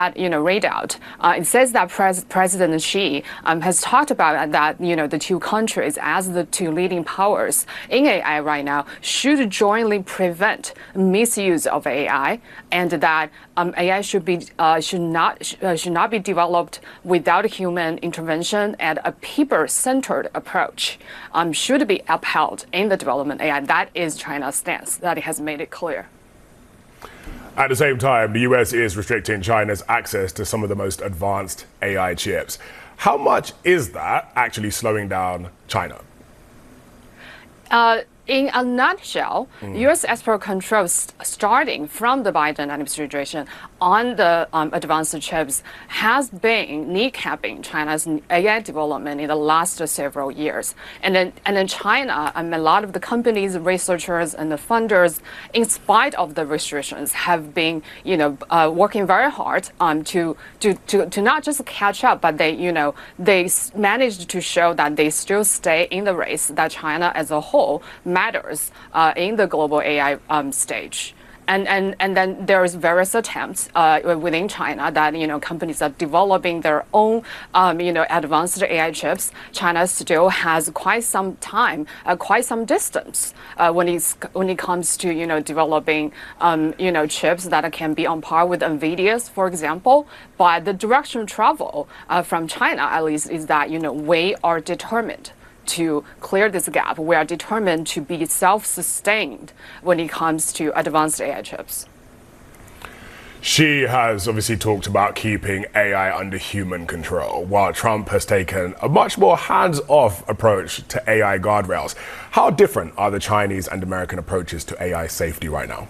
readout, it says that President Xi has talked about that the two countries as the two leading powers in AI right now should jointly prevent misuse of AI, and that AI should not be developed without human intervention, and a people-centered approach should be upheld in the development of AI. That is China's stance. That it has made it clear. At the same time, the US is restricting China's access to some of the most advanced AI chips. How much is that actually slowing down China? In a nutshell, U.S. export controls starting from the Biden administration on the advanced chips has been kneecapping China's AI development in the last several years. And then China, a lot of the companies, researchers, and the funders, in spite of the restrictions, have been working very hard to not just catch up, but they managed to show that they still stay in the race, that China as a whole matters in the global AI stage. And then there's various attempts within China that companies are developing their own advanced AI chips. China still has quite some time, quite some distance when it comes to developing chips that can be on par with NVIDIA's, for example. But the direction of travel from China, at least, is that we are determined to clear this gap. We are determined to be self-sustained when it comes to advanced AI chips. Xi has obviously talked about keeping AI under human control, while Trump has taken a much more hands-off approach to AI guardrails. How different are the Chinese and American approaches to AI safety right now?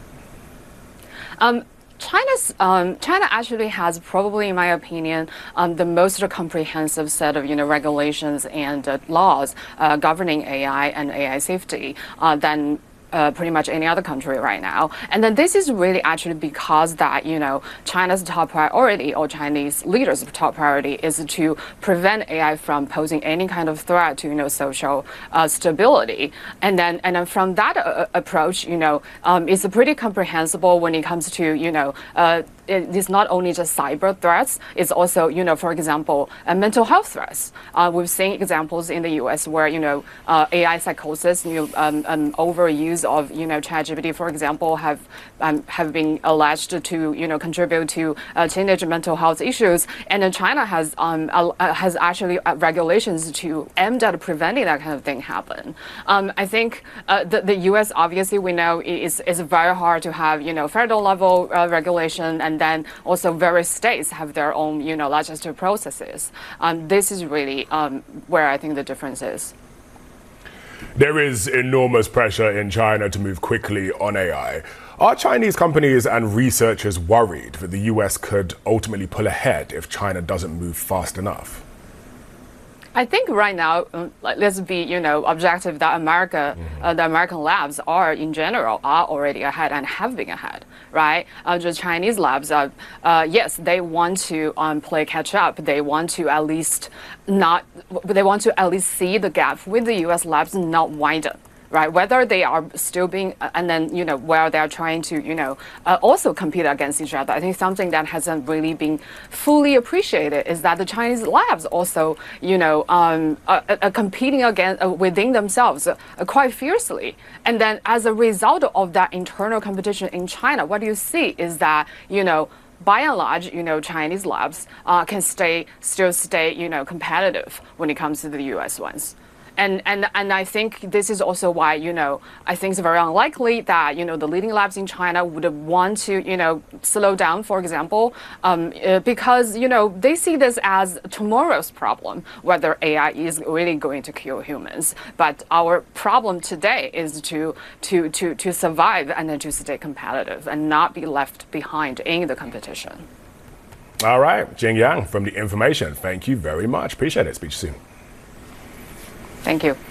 China actually has probably, in my opinion, the most comprehensive set of regulations and laws governing AI and AI safety than pretty much any other country right now. And then this is really actually because that, China's top priority, or Chinese leaders' top priority, is to prevent AI from posing any kind of threat to, social stability. And then from that approach, it's pretty comprehensible when it comes to, it's not only just cyber threats, it's also, for example, mental health threats. We've seen examples in the US where, AI psychosis, overuse of, ChatGPT, for example, have been alleged to, contribute to teenage mental health issues. And then China has actually regulations to aimed at preventing that kind of thing happen. I think the US, obviously, we know is very hard to have, federal level regulation, and then also various states have their own, legislative processes. This is really where I think the difference is. There is enormous pressure in China to move quickly on AI. Are Chinese companies and researchers worried that the US could ultimately pull ahead if China doesn't move fast enough? I think right now, let's be, objective that the American labs are, in general, are already ahead and have been ahead, right? The Chinese labs are, yes, they want to play catch up. They want to at least see the gap with the U.S. labs not widen. Right, whether they are still being, and then where they are trying to also compete against each other. I think something that hasn't really been fully appreciated is that the Chinese labs also are competing within themselves quite fiercely. And then as a result of that internal competition in China, what you see is that by and large, Chinese labs can still stay competitive when it comes to the U.S. ones. And I think this is also why, I think it's very unlikely that, the leading labs in China would want to, slow down, for example, because, they see this as tomorrow's problem, whether AI is really going to kill humans. But our problem today is to survive and then to stay competitive and not be left behind in the competition. All right, Jing Yang from The Information. Thank you very much. Appreciate it. Speak to you soon. Thank you.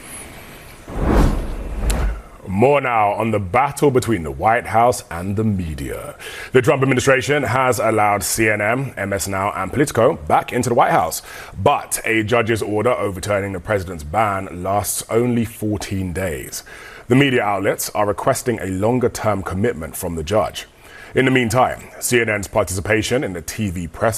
More now on the battle between the White House and the media. The Trump administration has allowed CNN, MS Now, and Politico back into the White House. But a judge's order overturning the president's ban lasts only 14 days. The media outlets are requesting a longer-term commitment from the judge. In the meantime, CNN's participation in the TV press